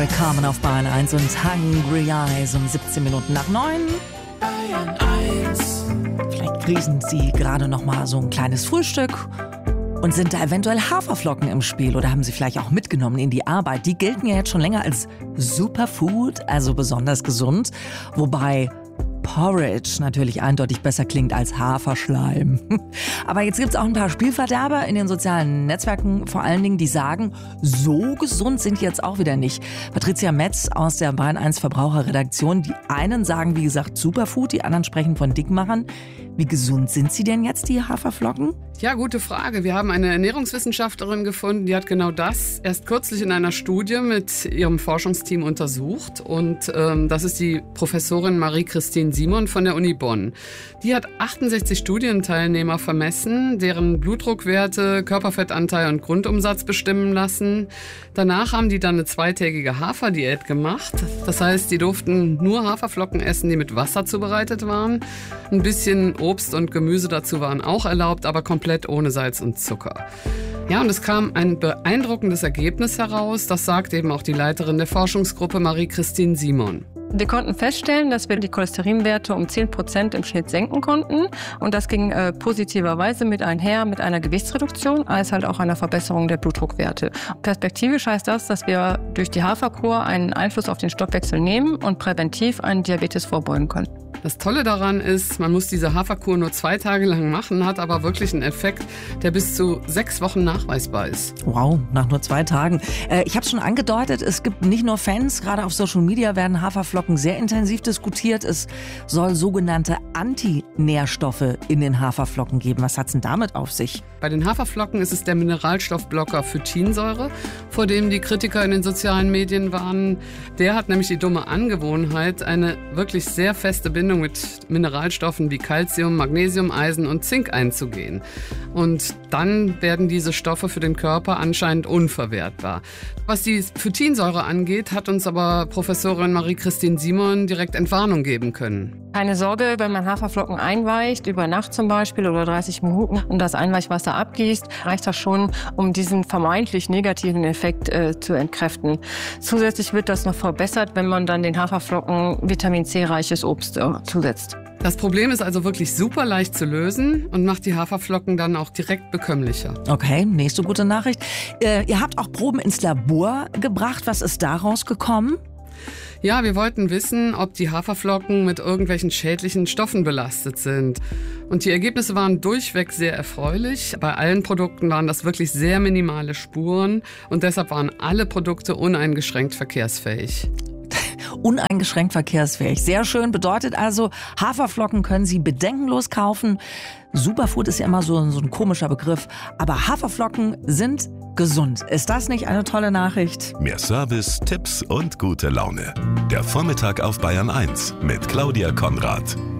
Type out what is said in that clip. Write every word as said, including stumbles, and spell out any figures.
Eric Carmen auf Bayern eins und Hungry Eyes um siebzehn Minuten nach neun. Bayern eins. Vielleicht kriegen Sie gerade noch mal so ein kleines Frühstück und sind da eventuell Haferflocken im Spiel oder haben Sie vielleicht auch mitgenommen in die Arbeit. Die gelten ja jetzt schon länger als Superfood, also besonders gesund, wobei Porridge natürlich eindeutig besser klingt als Haferschleim. Aber jetzt gibt es auch ein paar Spielverderber in den sozialen Netzwerken, vor allen Dingen, die sagen, so gesund sind die jetzt auch wieder nicht. Patricia Metz aus der Bayern eins Verbraucherredaktion, die einen sagen, wie gesagt, Superfood, die anderen sprechen von Dickmachern. Wie gesund sind sie denn jetzt, die Haferflocken? Ja, gute Frage. Wir haben eine Ernährungswissenschaftlerin gefunden, die hat genau das erst kürzlich in einer Studie mit ihrem Forschungsteam untersucht. Und ähm, das ist die Professorin Marie-Christine Simon von der Uni Bonn. Die hat achtundsechzig Studienteilnehmer vermessen, deren Blutdruckwerte, Körperfettanteil und Grundumsatz bestimmen lassen. Danach haben die dann eine zweitägige Haferdiät gemacht. Das heißt, die durften nur Haferflocken essen, die mit Wasser zubereitet waren. Ein bisschen Obst und Gemüse dazu waren auch erlaubt, aber komplett ohne Salz und Zucker. Ja, und es kam ein beeindruckendes Ergebnis heraus. Das sagt eben auch die Leiterin der Forschungsgruppe Marie-Christine Simon. Wir konnten feststellen, dass wir die Cholesterinwerte um zehn Prozent im Schnitt senken konnten. Und das ging äh, positiverweise mit einher mit einer Gewichtsreduktion, als halt auch einer Verbesserung der Blutdruckwerte. Perspektivisch heißt das, dass wir durch die Haferkur einen Einfluss auf den Stoffwechsel nehmen und präventiv einen Diabetes vorbeugen können. Das Tolle daran ist, man muss diese Haferkur nur zwei Tage lang machen, hat aber wirklich einen Effekt, der bis zu sechs Wochen nachweisbar ist. Wow, nach nur zwei Tagen. Äh, ich habe es schon angedeutet, es gibt nicht nur Fans, gerade auf Social Media werden Haferflocken sehr intensiv diskutiert. Es soll sogenannte Antinährstoffe in den Haferflocken geben. Was hat's denn damit auf sich? Bei den Haferflocken ist es der Mineralstoffblocker Phytinsäure, vor dem die Kritiker in den sozialen Medien warnen. Der hat nämlich die dumme Angewohnheit, eine wirklich sehr feste Bindung mit Mineralstoffen wie Calcium, Magnesium, Eisen und Zink einzugehen. Und dann werden diese Stoffe für den Körper anscheinend unverwertbar. Was die Phytinsäure angeht, hat uns aber Professorin Marie-Christine Simon direkt Entwarnung geben können. Keine Sorge, wenn man Haferflocken einweicht, über Nacht zum Beispiel oder dreißig Minuten und das Einweichwasser abgießt, reicht das schon, um diesen vermeintlich negativen Effekt äh, zu entkräften. Zusätzlich wird das noch verbessert, wenn man dann den Haferflocken Vitamin-C-reiches Obst äh, zusetzt. Das Problem ist also wirklich super leicht zu lösen und macht die Haferflocken dann auch direkt bekömmlicher. Okay, nächste gute Nachricht. Äh, ihr habt auch Proben ins Labor gebracht. Was ist daraus gekommen? Ja, wir wollten wissen, ob die Haferflocken mit irgendwelchen schädlichen Stoffen belastet sind. Und die Ergebnisse waren durchweg sehr erfreulich. Bei allen Produkten waren das wirklich sehr minimale Spuren und deshalb waren alle Produkte uneingeschränkt verkehrsfähig. Uneingeschränkt verkehrsfähig. Sehr schön. Bedeutet also, Haferflocken können Sie bedenkenlos kaufen. Superfood ist ja immer so, so ein komischer Begriff. Aber Haferflocken sind gesund. Ist das nicht eine tolle Nachricht? Mehr Service, Tipps und gute Laune. Der Vormittag auf Bayern eins mit Claudia Konrad.